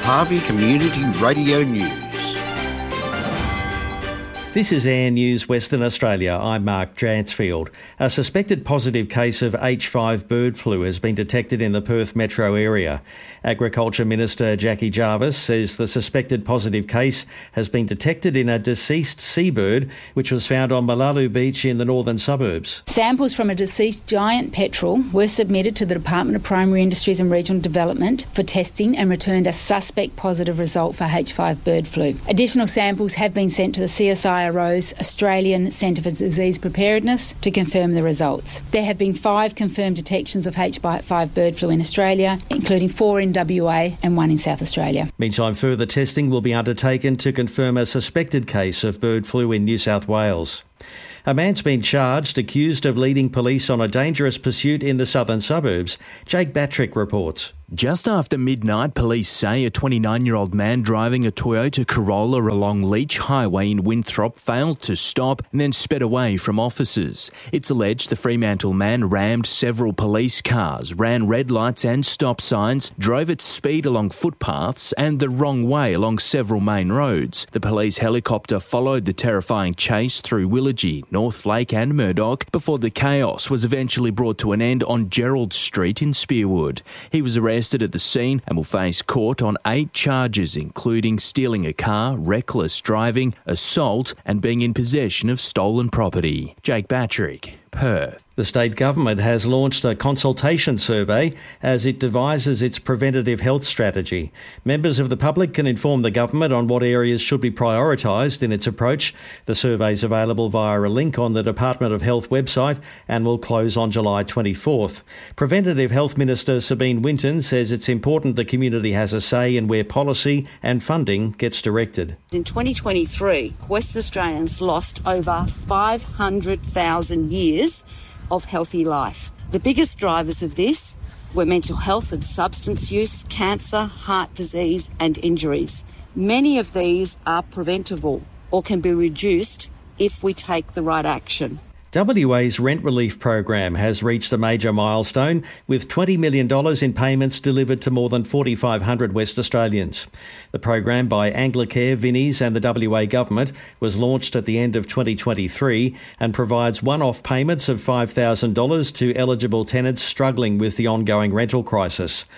Harvey Community Radio News. This is Air News Western Australia. I'm Mark Dransfield. A suspected positive case of H5 bird flu has been detected in the Perth metro area. Agriculture Minister Jackie Jarvis says the suspected positive case has been detected in a deceased seabird which was found on Malalu Beach in the northern suburbs. Samples from a deceased giant petrel were submitted to the Department of Primary Industries and Regional Development for testing and returned a suspect positive result for H5 bird flu. Additional samples have been sent to the CSIRO's Australian Centre for Disease Preparedness to confirm the results. There have been 5 confirmed detections of H5 bird flu in Australia, including 4 in WA and 1 in South Australia. Meantime, further testing will be undertaken to confirm a suspected case of bird flu in New South Wales. A man's been charged, accused of leading police on a dangerous pursuit in the southern suburbs. Jake Batrick reports. Just after midnight, police say a 29-year-old man driving a Toyota Corolla along Leach Highway in Winthrop failed to stop and then sped away from officers. It's alleged the Fremantle man rammed several police cars, ran red lights and stop signs, drove at speed along footpaths and the wrong way along several main roads. The police helicopter followed the terrifying chase through Willagee, North Lake and Murdoch before the chaos was eventually brought to an end on Gerald Street in Spearwood. He was arrested at the scene and will face court on 8 charges, including stealing a car, reckless driving, assault and being in possession of stolen property. Jake Batrick, Perth. The state government has launched a consultation survey as it devises its preventative health strategy. Members of the public can inform the government on what areas should be prioritised in its approach. The survey is available via a link on the Department of Health website and will close on July 24th. Preventative Health Minister Sabine Winton says it's important the community has a say in where policy and funding gets directed. In 2023, West Australians lost over 500,000 years of healthy life. The biggest drivers of this were mental health and substance use, cancer, heart disease and injuries. Many of these are preventable or can be reduced if we take the right action. WA's rent relief program has reached a major milestone with $20 million in payments delivered to more than 4,500 West Australians. The program by Anglicare, Vinnies and the WA government was launched at the end of 2023 and provides one-off payments of $5,000 to eligible tenants struggling with the ongoing rental crisis.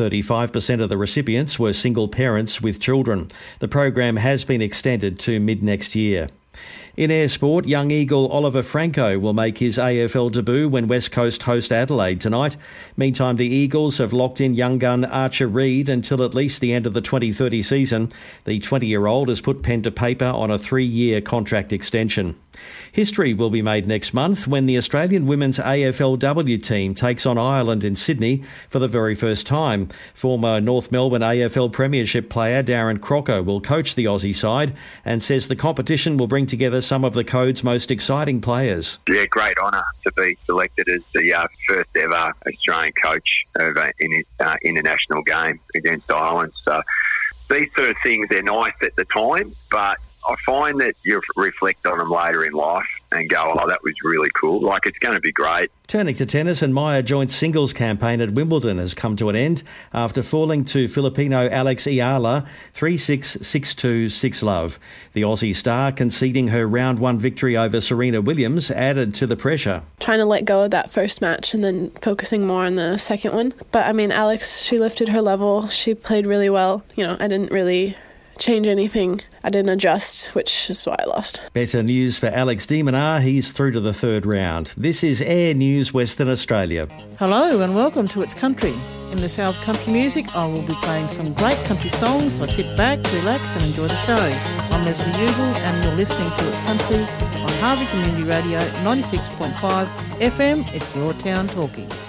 35% of the recipients were single parents with children. The program has been extended to mid-next year. In air sport, young eagle Oliver Franco will make his AFL debut when West Coast host Adelaide tonight. Meantime, the Eagles have locked in young gun Archer Reed until at least the end of the 2030 season. The 20-year-old has put pen to paper on a 3-year contract extension. History will be made next month when the Australian women's AFLW team takes on Ireland in Sydney for the very first time. Former North Melbourne AFL Premiership player Darren Crocker will coach the Aussie side and says the competition will bring together some of the code's most exciting players. Yeah, great honour to be selected as the first ever Australian coach of an international game against Ireland. So these sort of things, they're nice at the time, but I find that you reflect on them later in life and go, oh, that was really cool. Like, it's going to be great. Turning to tennis, and Maya joint singles campaign at Wimbledon has come to an end after falling to Filipino Alex Ayala 3-6, 6-2, 6-love. The Aussie star conceding her round 1 victory over Serena Williams added to the pressure. Trying to let go of that first match and then focusing more on the second one. But, I mean, Alex, she lifted her level. She played really well. You know, I didn't really change anything. I didn't adjust, which is why I lost. Better news for Alex de Minaur. He's through to the 3rd round. This is Air News Western Australia. Hello and welcome to It's Country. In this hour of country music, I will be playing some great country songs, so sit back, relax and enjoy the show. I'm Leslie Ugle and you're listening to It's Country on Harvey Community Radio 96.5 FM. It's your town talking.